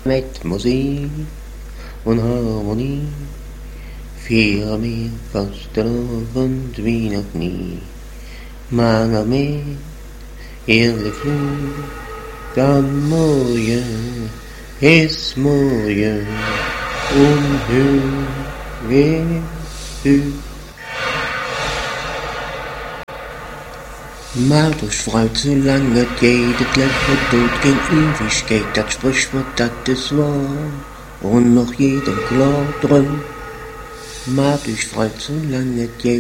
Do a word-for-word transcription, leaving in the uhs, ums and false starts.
Mit Musik und Harmonie feiern wir Fastenabend wie noch nie. Mange med ehrlich Glück am Morgen ist morgen und höher höher. Macht euch frei, zu lange geht, das Leben tut kein Ewigkeit, das Sprichwort, das ist wahr, und noch jedem klar drin. Macht euch frei, zu lange geht.